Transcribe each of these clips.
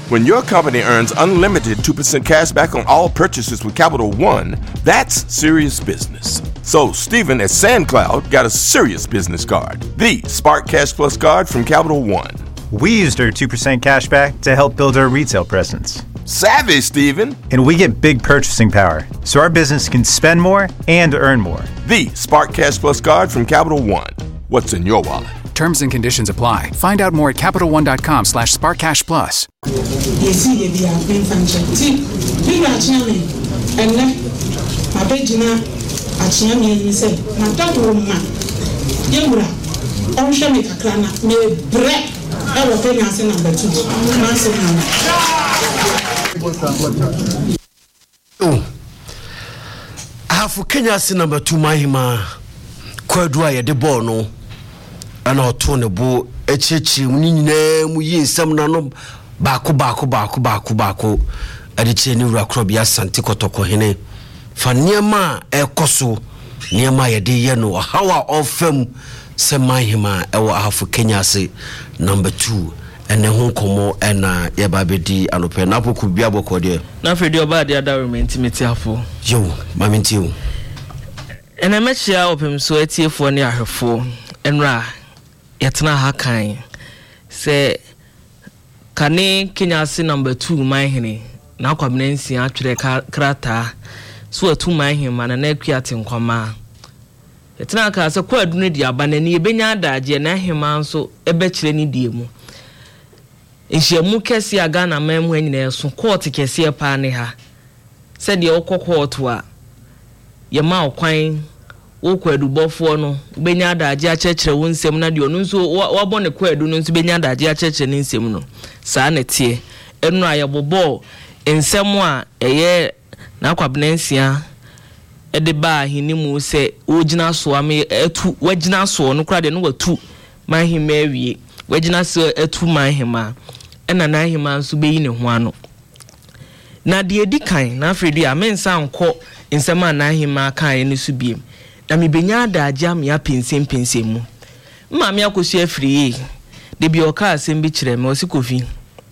When your company earns unlimited 2% cash back on all purchases with Capital One, that's serious business. So Stephen at SandCloud got a serious business card, the Spark Cash Plus card from Capital One. We used our 2% cash back to help build our retail presence. Savvy, Stephen. And we get big purchasing power, so our business can spend more and earn more. The Spark Cash Plus card from Capital One. What's in your wallet? Terms and conditions apply. Find out more at CapitalOne.com/SparkCashPlus. Hafu Kenya si number 2 mahima kwadua ya de ball no ana otone bo echechi nyina mu yi nsam na no baako adiche ni wura krobi asante kotoko hene fa niema ekoso niema ya de ye no hawa ofam se mahima ewo hafu Kenya si number 2 ene ho komo ena ye babedi anope na poku bia boko de na fredi oba de adawrement intimate afo yo mamenti yo ene mechia opem so atiefo ne ahwefo enra yetena ha kan se kane Kenya si number 2 manhene na kwamnansi atwere krata so atu manhene mana na akuate nkwama yetena ka se kwadu ne di abanani ebenya adaje na hema nso ebekire ni die mu Enhyiamu kese aga na mamu anyina eso court kese pa ne ha se de okokooto a ye ma okwan wo kwadubofo no benya adaje achechire wo nsem na de onu nso wabɔ ne kwadu no nso benya adaje achechire ne nsem no saa ne tie enu ayebobo nsem a eye na kwabnansia ede ba hinimu se ogina so ame etu wagina so no kra de no watu manhima awie wagina so etu manhima ena na hima nso beyi ne ho ano na de edikan na afredi amensa nko nsema na hima kan ne so biem na mebenya adaje am ya pensem mu ma me akosu afri de bi oka asem bi kire me osikofi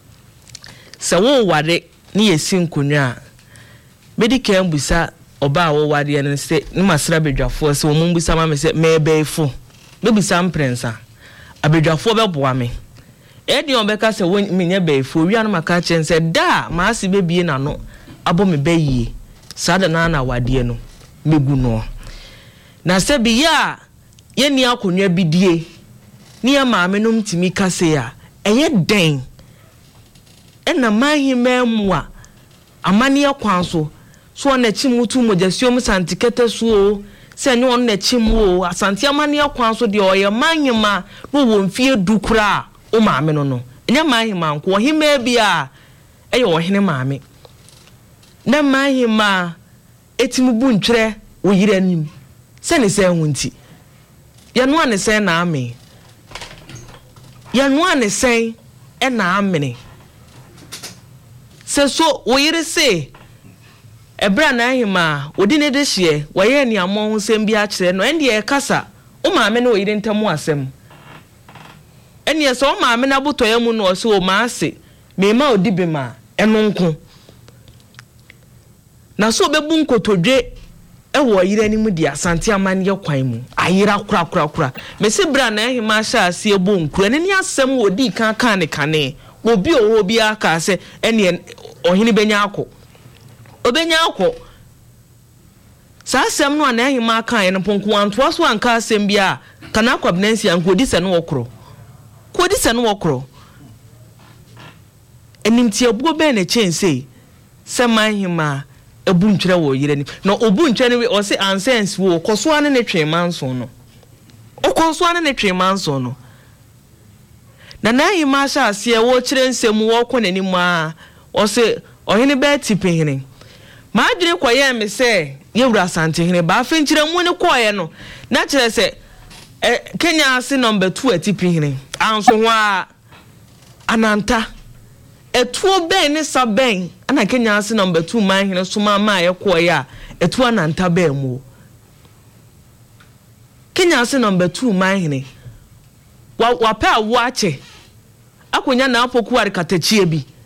se wo ware ne yesi nkonwa medical busa oba wo ware ne se ne masra bedwafo se wo mumbusa ma me se mebefo mebisa mprensa abedwafo beboa me edi obeka se wo menye befo wi anu maka chen se da ma ase bebie na no abo me bayi sada na wade no megu no na se bi ya ye ni akonwa bidie ni ya maame no mtimi kase ya eye den ena mahima mu a amane akwanso so na chimutu mojasiom santikete so se ne on na chimu asante amane akwanso de oye mahima no wo mfie dukura o maame no enya mahima nko ohima bia eye ohene maame na mahima etimu bu ntwere wo yire anim se ne se hunti ye no ane se na ame ye no ane se e na amene se so wo yire se ebra na ahima odi ne de hye wo ye ni amon ho sem bia kire no ende e kasa o maame na wo yire ntamu asem ene so o maame na botoye mu no so o maase me ma odi be ma eno nko na so bebu nkotodwe ewo yire ani mu di asante amane ye kwan mu ayira kura me se bra na ahima sha ase ebo nkura ne ni asem wo di kan ne kane obi owo bi aka se ene ohini benya akọ obenya akọ sa asem no na ahima kan ye no ponko anto so anka asem bia kana kwabnansi anko di se no wokro ko di se no wokro enimti ebuo be na chense se manhima ebu ntwere wo yire ni no obu ntwere ni o se ansense wo koso ane ne twemanso no o koso ane ne twemanso no na ahima sha ase wo kire nsem wo ko nanim a o se ohene be tipehene ma adwene koye me se yewura santehene ba afa nkire mu ne koye no na kire se Kenya ase number 2 atipehene anso ho a ananta etuo ben ne saben ana Kenya ase number 2 manhene soma ma ye koye a etuo ananta ben mu Kenya ase number 2 manhene wa pa wo ache akonya na apoku are katachie bi